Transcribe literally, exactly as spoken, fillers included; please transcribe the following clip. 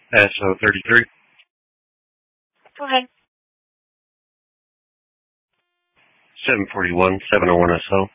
S O thirty-three. Go ahead. seven forty-one, seven oh one S O.